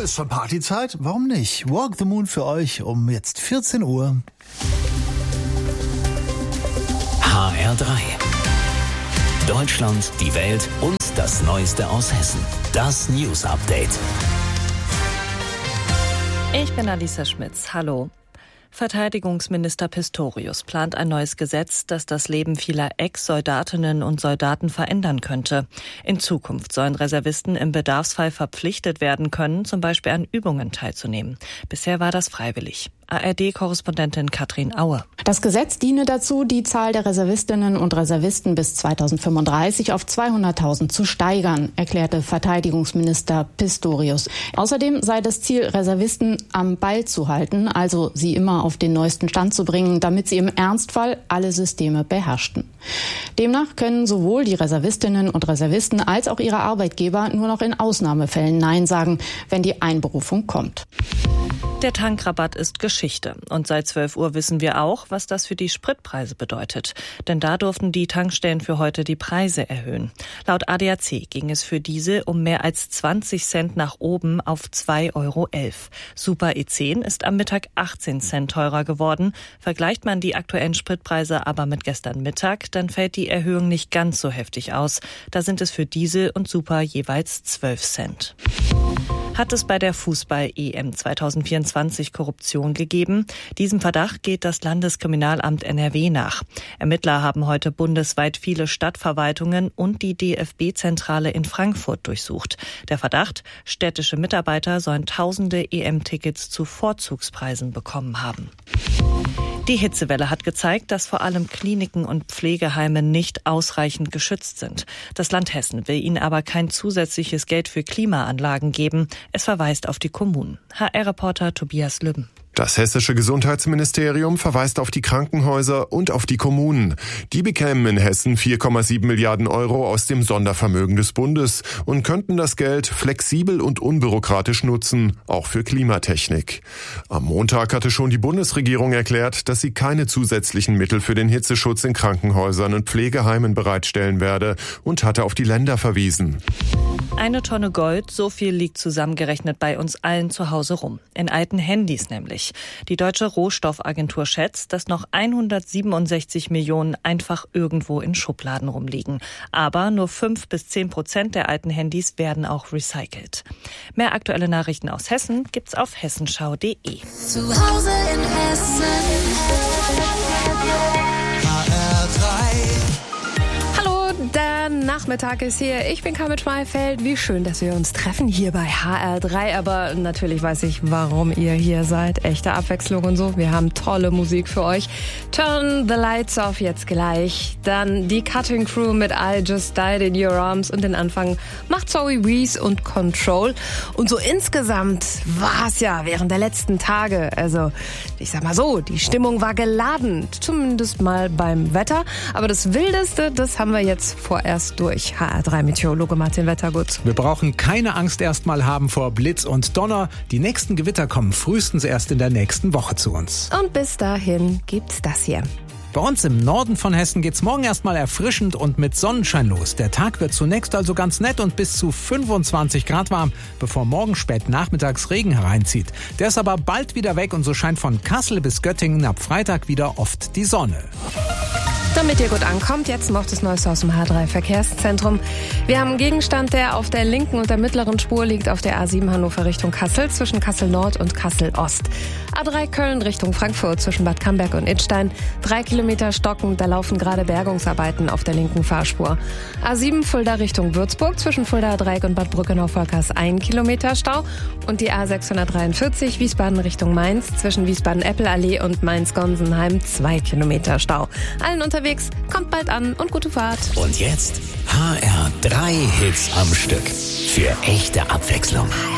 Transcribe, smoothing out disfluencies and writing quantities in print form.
ist schon Partyzeit? Warum nicht? Walk the Moon für euch um jetzt 14 Uhr. HR3. Deutschland, die Welt und das Neueste aus Hessen. Das News Update. Ich bin Alisa Schmitz. Hallo. Verteidigungsminister Pistorius plant ein neues Gesetz, das das Leben vieler Ex-Soldatinnen und Soldaten verändern könnte. In Zukunft sollen Reservisten im Bedarfsfall verpflichtet werden können, zum Beispiel an Übungen teilzunehmen. Bisher war das freiwillig. ARD-Korrespondentin Katrin Aue. Das Gesetz diene dazu, die Zahl der Reservistinnen und Reservisten bis 2035 auf 200.000 zu steigern, erklärte Verteidigungsminister Pistorius. Außerdem sei das Ziel, Reservisten am Ball zu halten, also sie immer auf den neuesten Stand zu bringen, damit sie im Ernstfall alle Systeme beherrschten. Demnach können sowohl die Reservistinnen und Reservisten als auch ihre Arbeitgeber nur noch in Ausnahmefällen Nein sagen, wenn die Einberufung kommt. Der Tankrabatt ist Geschichte. Und seit 12 Uhr wissen wir auch, was das für die Spritpreise bedeutet. Denn da durften die Tankstellen für heute die Preise erhöhen. Laut ADAC ging es für Diesel um mehr als 20 Cent nach oben auf 2,11 Euro. Super E10 ist am Mittag 18 Cent teurer geworden. Vergleicht man die aktuellen Spritpreise aber mit gestern Mittag, dann fällt die Erhöhung nicht ganz so heftig aus. Da sind es für Diesel und Super jeweils 12 Cent. Hat es bei der Fußball-EM 2024 Korruption gegeben? Diesem Verdacht geht das Landeskriminalamt NRW nach. Ermittler haben heute bundesweit viele Stadtverwaltungen und die DFB-Zentrale in Frankfurt durchsucht. Der Verdacht: städtische Mitarbeiter sollen tausende EM-Tickets zu Vorzugspreisen bekommen haben. Die Hitzewelle hat gezeigt, dass vor allem Kliniken und Pflegeheime nicht ausreichend geschützt sind. Das Land Hessen will ihnen aber kein zusätzliches Geld für Klimaanlagen geben. Es verweist auf die Kommunen. HR-Reporter Tobias Lübben. Das hessische Gesundheitsministerium verweist auf die Krankenhäuser und auf die Kommunen. Die bekämen in Hessen 4,7 Milliarden Euro aus dem Sondervermögen des Bundes und könnten das Geld flexibel und unbürokratisch nutzen, auch für Klimatechnik. Am Montag hatte schon die Bundesregierung erklärt, dass sie keine zusätzlichen Mittel für den Hitzeschutz in Krankenhäusern und Pflegeheimen bereitstellen werde und hatte auf die Länder verwiesen. 1 Tonne Gold, so viel liegt zusammengerechnet bei uns allen zu Hause rum. In alten Handys nämlich. Die Deutsche Rohstoffagentur schätzt, dass noch 167 Millionen einfach irgendwo in Schubladen rumliegen. Aber nur 5-10% der alten Handys werden auch recycelt. Mehr aktuelle Nachrichten aus Hessen gibt's auf hessenschau.de. Zu Hause in Hessen. Der Nachmittag ist hier. Ich bin Carmen Schmeifeld. Wie schön, dass wir uns treffen hier bei HR3. Aber natürlich weiß ich, warum ihr hier seid. Echte Abwechslung und so. Wir haben tolle Musik für euch. Turn the Lights Off jetzt gleich. Dann die Cutting Crew mit I Just Died in Your Arms. Und den Anfang macht Zoe Wees und Control. Und so insgesamt war es ja während der letzten Tage. Also, ich sag mal so, die Stimmung war geladen. Zumindest mal beim Wetter. Aber das Wildeste, das haben wir jetzt vorerst durch. HR3-Meteorologe Martin Wettergut. Wir brauchen keine Angst erstmal haben vor Blitz und Donner. Die nächsten Gewitter kommen frühestens erst in der nächsten Woche zu uns. Und bis dahin gibt's das hier. Bei uns im Norden von Hessen geht's morgen erstmal erfrischend und mit Sonnenschein los. Der Tag wird zunächst also ganz nett und bis zu 25 Grad warm, bevor morgen spät nachmittags Regen hereinzieht. Der ist aber bald wieder weg und so scheint von Kassel bis Göttingen ab Freitag wieder oft die Sonne. Damit ihr gut ankommt, jetzt noch das Neueste aus dem H3-Verkehrszentrum. Wir haben einen Gegenstand, der auf der linken und der mittleren Spur liegt, auf der A7 Hannover Richtung Kassel, zwischen Kassel Nord und Kassel Ost. A3 Köln Richtung Frankfurt, zwischen Bad Camberg und Idstein. 3 Kilometer stocken, da laufen gerade Bergungsarbeiten auf der linken Fahrspur. A7 Fulda Richtung Würzburg, zwischen Fulda Dreieck und Bad Brückenau-Volkers 1 Kilometer Stau. Und die A643 Wiesbaden Richtung Mainz, zwischen Wiesbaden-Eppelallee und Mainz-Gonsenheim 2 Kilometer Stau. Allen unterwegs, kommt bald an und gute Fahrt. Und jetzt HR3 Hits am Stück. Für echte Abwechslung.